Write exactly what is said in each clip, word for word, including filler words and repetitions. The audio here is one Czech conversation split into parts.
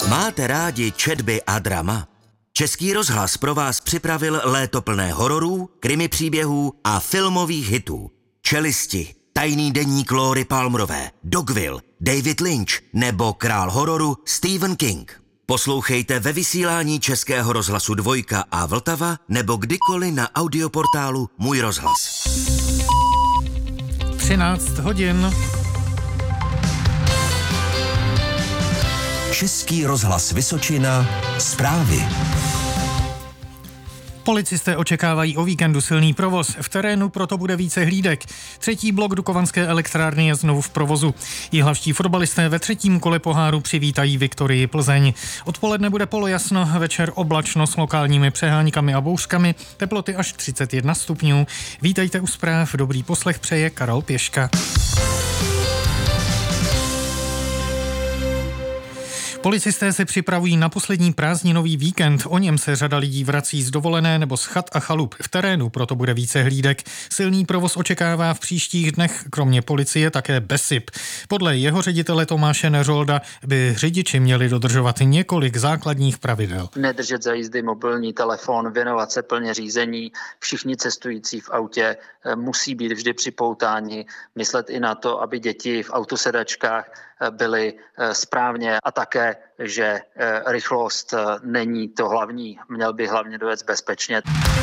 Máte rádi četby a drama? Český rozhlas pro vás připravil léto plné hororů, krimi příběhů a filmových hitů. Čelisti, Tajný deník Lóry Palmerové, Dogville, David Lynch nebo král hororu Stephen King. Poslouchejte ve vysílání Českého rozhlasu Dvojka a Vltava nebo kdykoliv na audioportálu Můj rozhlas. třináct hodin. Český rozhlas Vysočina, zprávy. Policisté očekávají o víkendu silný provoz. V terénu proto bude více hlídek. Třetí blok Dukovanské elektrárny je znovu v provozu. Jihlavští fotbalisté ve třetím kole poháru přivítají Viktorii Plzeň. Odpoledne bude polojasno, večer oblačno s lokálními přeháňkami a bouřkami, teploty až třicet jedna stupňů. Vítejte u zpráv, dobrý poslech přeje Karel Pěška. Policisté se připravují na poslední prázdninový víkend. O něm se řada lidí vrací z dovolené nebo z chat a chalup. V terénu proto bude více hlídek. Silný provoz očekává v příštích dnech kromě policie také BESIP. Podle jeho ředitele Tomáše Neřolda by řidiči měli dodržovat několik základních pravidel. Nedržet za jízdy mobilní telefon, věnovat se plně řízení. Všichni cestující v autě musí být vždy připoutáni. Myslet i na to, aby děti v autosedačkách byly správně a také, že rychlost není to hlavní. Měl by hlavně dojet bezpečně.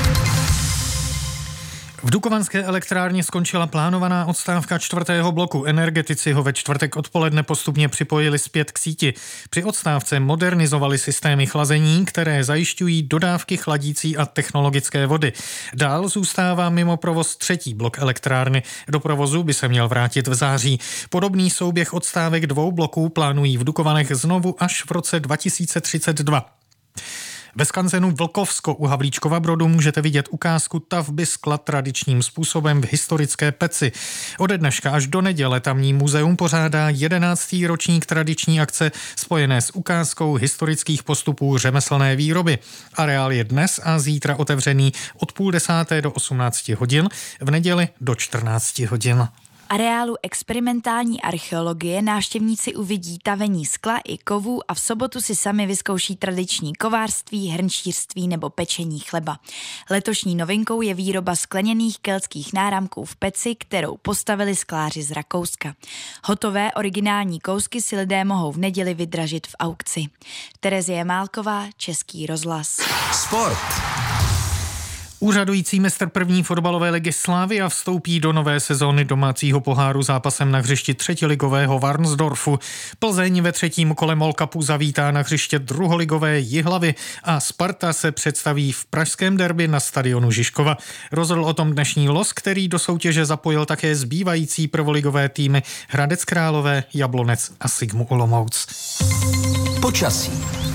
V Dukovanské elektrárně skončila plánovaná odstávka čtvrtého bloku. Energetici ho ve čtvrtek odpoledne postupně připojili zpět k síti. Při odstávce modernizovali systémy chlazení, které zajišťují dodávky chladící a technologické vody. Dál zůstává mimo provoz třetí blok elektrárny. Do provozu by se měl vrátit v září. Podobný souběh odstávek dvou bloků plánují v Dukovanech znovu až v roce dva tisíce třicet dva. Ve skanzenu Vlkovsko u Havlíčkova Brodu můžete vidět ukázku tavby skla tradičním způsobem v historické peci. Ode dneška až do neděle tamní muzeum pořádá jedenáctý ročník tradiční akce spojené s ukázkou historických postupů řemeslné výroby. Areál je dnes a zítra otevřený od půl desáté do osmnácti hodin, v neděli do čtrnácti hodin. Areálu experimentální archeologie návštěvníci uvidí tavení skla i kovů a v sobotu si sami vyzkouší tradiční kovářství, hrnčířství nebo pečení chleba. Letošní novinkou je výroba skleněných keltských náramků v peci, kterou postavili skláři z Rakouska. Hotové originální kousky si lidé mohou v neděli vydražit v aukci. Terezie Málková, Český rozhlas. Sport. Úřadující mistr první fotbalové ligy Slavia vstoupí do nové sezóny domácího poháru zápasem na hřišti třetiligového Varnsdorfu. Plzeň ve třetím kole Mall Cupu zavítá na hřiště druholigové Jihlavy a Sparta se představí v pražském derby na stadionu Žižkova. Rozhodl o tom dnešní los, který do soutěže zapojil také zbývající prvoligové týmy Hradec Králové, Jablonec a Sigmu Olomouc. Počasí.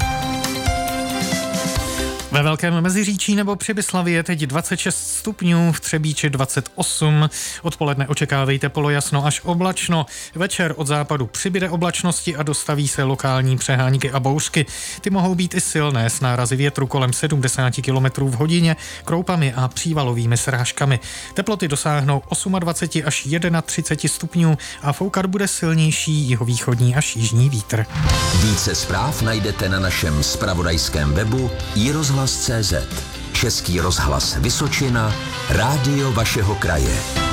Ve Velkém Meziříčí nebo Přibyslavi je teď dvacet šest stupňů, v Třebíči dvacet osm. Odpoledne očekávejte polojasno až oblačno. Večer od západu přibyde oblačnosti a dostaví se lokální přehánky a bouřky. Ty mohou být i silné s nárazy větru kolem sedmdesát kilometrů v hodině, kroupami a přívalovými srážkami. Teploty dosáhnou dvacet osm až třicet jedna stupňů a foukat bude silnější jihovýchodní až jižní vítr. Více zpráv najdete na našem zpravodajském webu i rozhlas tečka cé zet. Český rozhlas Vysočina, rádio vašeho kraje.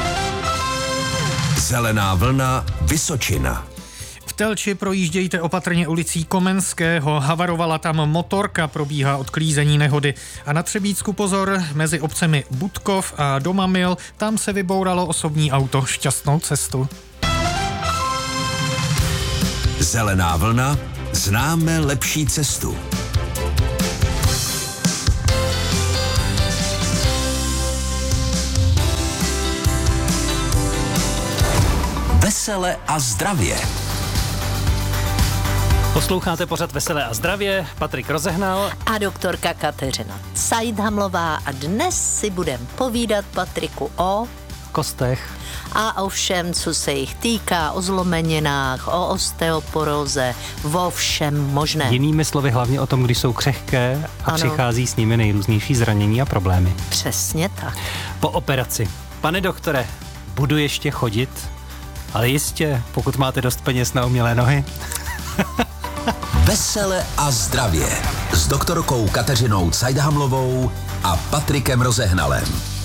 Zelená vlna Vysočina. V Telči projíždějte opatrně ulicí Komenského, havarovala tam motorka, probíhá odklízení nehody. A na Třebícku pozor, mezi obcemi Budkov a Domamil, tam se vybouralo osobní auto, šťastnou cestu. Zelená vlna, známe lepší cestu. Vesele a zdravě. Posloucháte pořad Veselé a zdravě, Patrik Rozehnal a doktorka Kateřina Cajdhamlová a dnes si budeme povídat, Patriku, o kostech a o všem, co se jich týká, o zlomeninách, o osteoporóze, o všem možném. Jinými slovy hlavně o tom, když jsou křehké a ano, přichází s nimi nejrůznější zranění a problémy. Přesně tak. Po operaci. Pane doktore, budu ještě chodit? Ale jistě, pokud máte dost peněz na umělé nohy. Vesele a zdravě s doktorkou Kateřinou Cajdhamlovou a Patrikem Rozehnalem.